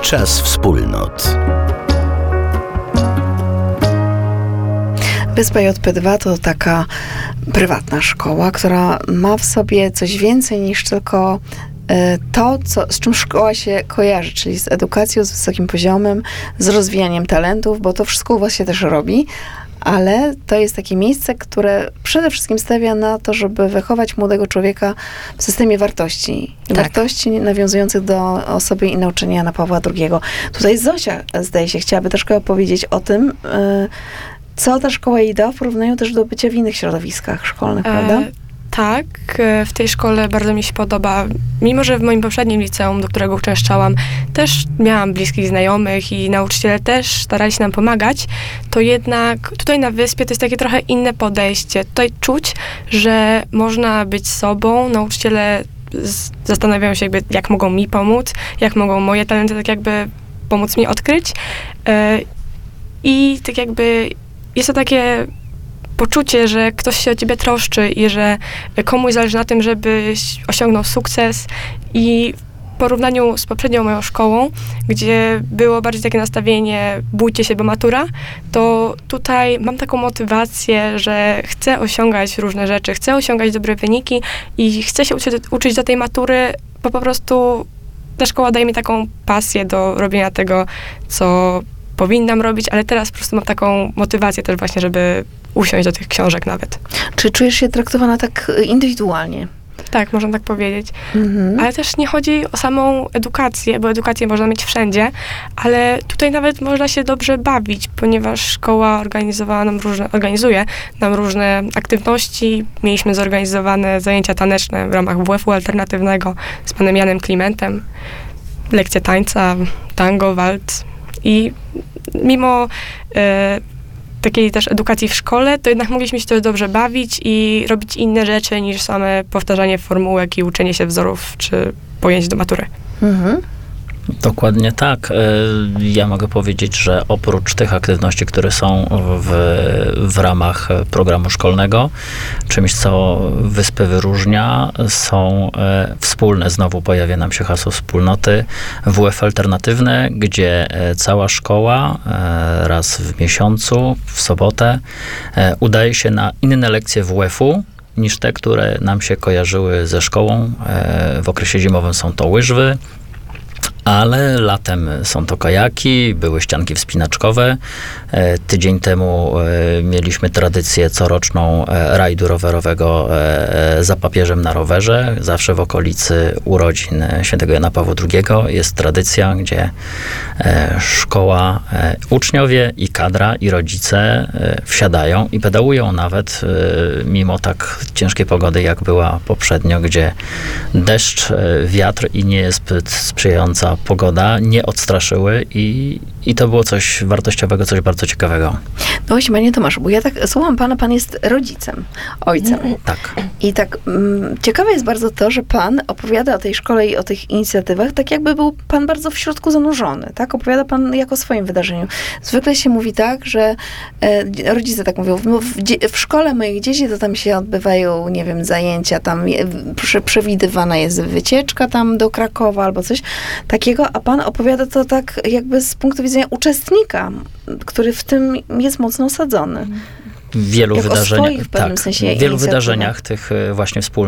Czas wspólnot. Wyspa JP2 to taka prywatna szkoła, która ma w sobie coś więcej niż tylko to, z czym szkoła się kojarzy, czyli z edukacją, z wysokim poziomem, z rozwijaniem talentów, bo to wszystko u was się też robi, ale to jest takie miejsce, które przede wszystkim stawia na to, żeby wychować młodego człowieka w systemie wartości. Tak. Wartości nawiązujących do osoby i nauczenia Jana Pawła II. Tutaj Zosia, zdaje się, chciałaby troszkę opowiedzieć o tym, co ta szkoła jej da w porównaniu też do bycia w innych środowiskach szkolnych, prawda? Tak, w tej szkole bardzo mi się podoba. Mimo że w moim poprzednim liceum, do którego uczęszczałam, też miałam bliskich znajomych i nauczyciele też starali się nam pomagać, to jednak tutaj na wyspie to jest takie trochę inne podejście. Tutaj czuć, że można być sobą. Nauczyciele zastanawiają się jakby, jak mogą mi pomóc, jak mogą moje talenty tak jakby pomóc mi odkryć. I tak jakby jest to takie poczucie, że ktoś się o ciebie troszczy i że komuś zależy na tym, żebyś osiągnął sukces. I w porównaniu z poprzednią moją szkołą, gdzie było bardziej takie nastawienie bójcie się, bo matura, to tutaj mam taką motywację, że chcę osiągać różne rzeczy, chcę osiągać dobre wyniki i chcę się uczyć do tej matury, bo po prostu ta szkoła daje mi taką pasję do robienia tego, co powinnam robić, ale teraz po prostu mam taką motywację też właśnie, żeby usiąść do tych książek nawet. Czy czujesz się traktowana tak indywidualnie? Tak, można tak powiedzieć. Mhm. Ale też nie chodzi o samą edukację, bo edukację można mieć wszędzie, ale tutaj nawet można się dobrze bawić, ponieważ szkoła organizuje nam różne aktywności. Mieliśmy zorganizowane zajęcia taneczne w ramach WF-u alternatywnego z panem Janem Klimentem, lekcje tańca, tango, waltz. I mimo takiej też edukacji w szkole, to jednak mogliśmy się też dobrze bawić i robić inne rzeczy niż same powtarzanie formułek i uczenie się wzorów czy pojęć do matury. Mhm. Dokładnie tak. Ja mogę powiedzieć, że oprócz tych aktywności, które są w ramach programu szkolnego, czymś, co Wyspę wyróżnia, są wspólne, znowu pojawia nam się hasło wspólnoty, WF alternatywne, gdzie cała szkoła raz w miesiącu, w sobotę, udaje się na inne lekcje WF-u, niż te, które nam się kojarzyły ze szkołą. W okresie zimowym są to łyżwy, ale latem są to kajaki, były ścianki wspinaczkowe. Tydzień temu mieliśmy tradycję coroczną rajdu rowerowego za papieżem na rowerze. Zawsze w okolicy urodzin świętego Jana Pawła II jest tradycja, gdzie szkoła, uczniowie i kadra i rodzice wsiadają i pedałują nawet mimo tak ciężkiej pogody, jak była poprzednio, gdzie deszcz, wiatr i nie jest zbyt sprzyjająca pogoda nie odstraszyły i to było coś wartościowego, coś bardzo ciekawego. No właśnie, panie Tomaszu, bo ja tak słucham pana, pan jest rodzicem, ojcem. Tak. I tak ciekawe jest bardzo to, że pan opowiada o tej szkole i o tych inicjatywach, tak jakby był pan bardzo w środku zanurzony, tak? Opowiada pan jako o swoim wydarzeniu. Zwykle się mówi tak, że rodzice tak mówią, no w szkole moich dzieci to tam się odbywają, nie wiem, zajęcia, tam przewidywana jest wycieczka tam do Krakowa albo coś takiego, a pan opowiada to tak jakby z punktu widzenia uczestnika, który w tym jest mocno osadzony. W wielu Jak o wydarzeniach, swoich w pewnym sensie w wielu inicjatywach. wydarzeniach tych właśnie wspólnych